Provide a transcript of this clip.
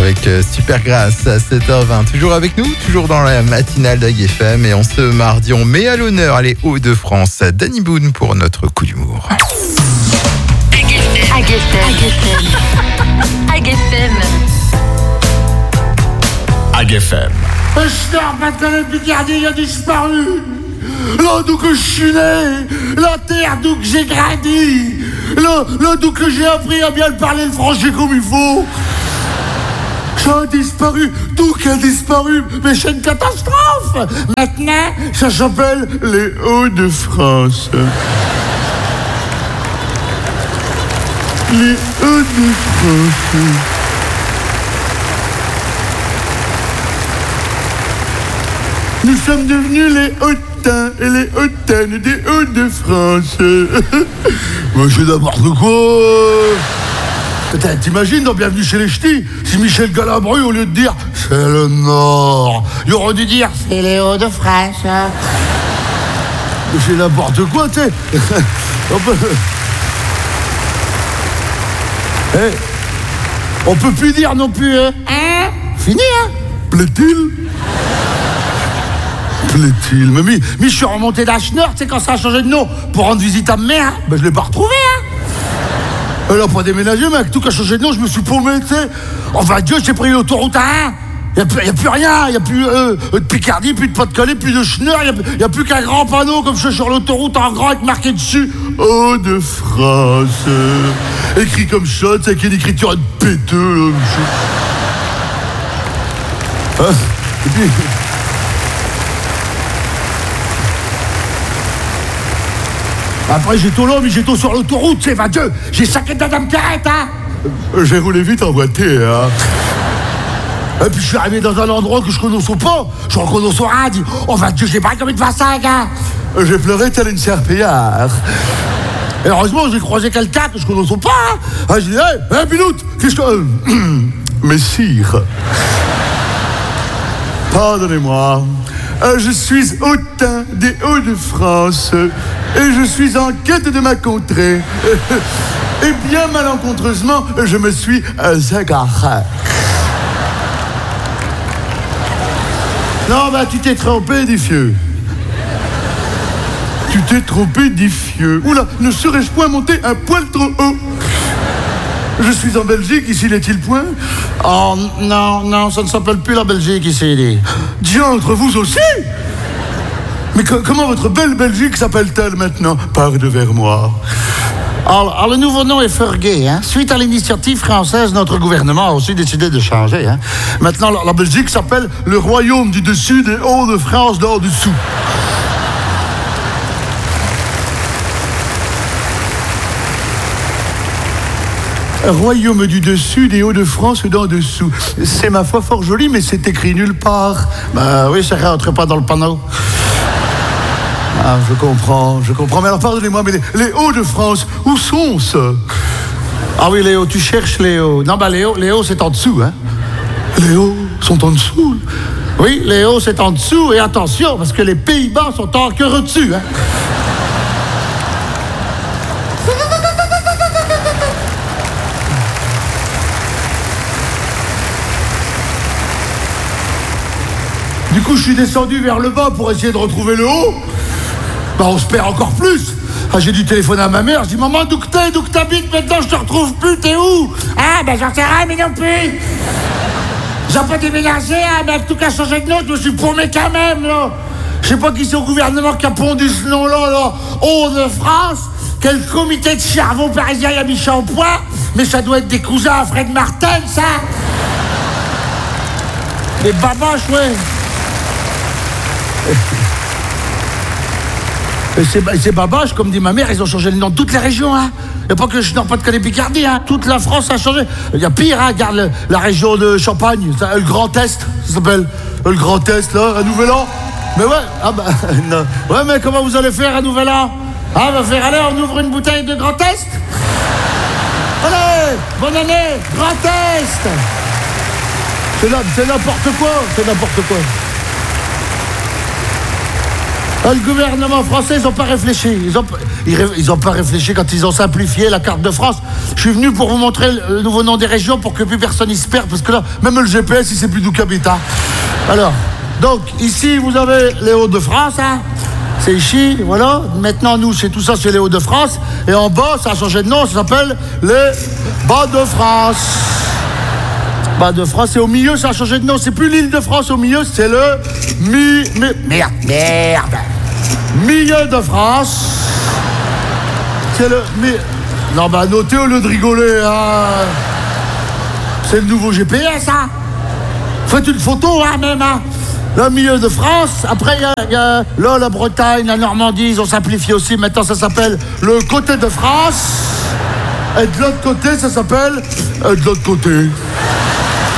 avec Supergrass à 7h20. Toujours avec nous, toujours dans la matinale d'AGFM. Et en ce mardi, on met à l'honneur les Hauts-de-France. Danny Boone pour notre coup d'humour. AGFM. Je Pas-de-Calais Picardie a disparu. Là d'où que je suis né, la terre d'où que j'ai grandi, là d'où que j'ai appris à bien le parler le français comme il faut. Ça a disparu, tout qui a disparu, mais c'est une catastrophe. Maintenant, ça s'appelle les Hauts-de-France. Les Hauts-de-France. Nous sommes devenus les hautains et les hautaines des Hauts-de-France. Moi, c'est n'importe quoi. Putain, t'imagines dans Bienvenue chez les Ch'tis, si Michel Galabru, au lieu de dire « c'est le Nord », il aurait dû dire « c'est les Hauts-de-France ». C'est n'importe quoi, tu sais. On peut plus dire non plus, hein. Fini, hein. Plaît-il? Plaît-il? Mais je suis remonté d'Acheneur, tu sais, quand ça a changé de nom pour rendre visite à ma mère, ben je l'ai pas retrouvé, hein. Elle a pas déménagé, mec, tout a changé de nom, je me suis paumé, tu sais. Enfin, Dieu, j'ai pris l'autoroute A1. Y a plus rien, y a plus de Picardie, plus de Pas-de-Calais, plus de Cheneur, y a plus qu'un grand panneau comme je suis sur l'autoroute en grand avec marqué dessus Hauts-de-France. Écrit comme ça, tu sais, avec une écriture de péteux, là. Et puis... Après, j'ai tout l'homme, j'ai tout sur l'autoroute, tu sais, va Dieu, j'ai saqué de Madame Carrette, hein. J'ai roulé vite en voiture, hein. Et puis je suis arrivé dans un endroit que je connaisse pas. Je reconnais rien, dit « Oh, va Dieu, j'ai pas comme une vassague, hein. » J'ai pleuré tel une serpillière. Et heureusement, j'ai croisé quelqu'un que je connaisse pas, hein. J'ai dit « Hé, Binout, qu'est-ce que... » Messire. Pardonnez-moi. Je suis hautain des Hauts-de-France et je suis en quête de ma contrée. Et bien malencontreusement, je me suis égaré. Non, bah tu t'es trompé, Diffieux. Tu t'es trompé, Diffieux. Oula, ne serais-je point monter un poil trop haut? Je suis en Belgique, ici n'est-il point? Oh, non, ça ne s'appelle plus la Belgique, ici. Diantre, vous aussi? Mais comment votre belle Belgique s'appelle-t-elle maintenant? Parle vers moi. Alors, le nouveau nom est Fergay, hein. Suite à l'initiative française, notre gouvernement a aussi décidé de changer, hein. Maintenant, la Belgique s'appelle le Royaume du Dessus des Hauts-de-France d'en dessous. Royaume du dessus des Hauts-de-France d'en dessous. C'est ma foi fort joli, mais c'est écrit nulle part. Bah oui, ça rentre pas dans le panneau. Ah, je comprends. Mais alors, pardonnez-moi, mais les Hauts-de-France, où sont-ce? Ah oui, Léo, tu cherches Léo. Non, bah Léo, c'est en dessous, hein. Les Hauts sont en dessous? Oui, les Hauts, c'est en dessous. Et attention, parce que les Pays-Bas sont encore au-dessus, hein. Du coup, je suis descendu vers le bas pour essayer de retrouver le haut. Bah, on se perd encore plus. Ah, j'ai dû téléphoner à ma mère. Je dis, maman, d'où que t'habites maintenant? Je te retrouve plus, t'es où? Ah, ben j'en sais rien, mais non plus. J'ai pas déménagé, hein, mais tout cas changé de nom, je me suis paumé quand même, là. Je sais pas qui c'est au gouvernement qui a pondu ce nom-là, là. Hauts-de-France. Quel comité de cerveau parisien a mis ça au point? Mais ça doit être des cousins à Fred Martel, ça. Des babaches, ouais. Et ces babaches, comme dit ma mère, ils ont changé le nom de toutes les régions, hein. Il n'y a pas que je n'ai pas de Calais-Picardie, hein. Toute la France a changé. Il y a pire, hein. Regarde la région de Champagne, le Grand Est, ça s'appelle. Le Grand Est, là, un nouvel an. Mais ouais, ah bah, non. Ouais, mais comment vous allez faire un nouvel an? Ah, on va faire, allez, on ouvre une bouteille de Grand Est. Allez, bonne année, Grand Est. C'est n'importe quoi, Le gouvernement français, ils n'ont pas réfléchi. Ils ont pas réfléchi quand ils ont simplifié la carte de France. Je suis venu pour vous montrer le nouveau nom des régions pour que plus personne n'y se perde, parce que là, même le GPS, il sait plus d'où qu'habite. Hein. Alors, donc, ici, vous avez les Hauts-de-France, hein. C'est ici, voilà. Maintenant, nous, c'est tout ça, c'est les Hauts-de-France. Et en bas, ça a changé de nom, ça s'appelle les Bas-de-France. Bas-de-France, et au milieu, ça a changé de nom. C'est plus l'île de France au milieu, c'est le Merde. Milieu de France. C'est le Non, bah, notez au lieu de rigoler, hein. C'est le nouveau GPS, hein. Faites une photo, hein, même, hein. Le milieu de France. Après, il y a là, la Bretagne, la Normandie, ils ont simplifié aussi. Maintenant, ça s'appelle le côté de France. Et de l'autre côté, ça s'appelle de l'autre côté.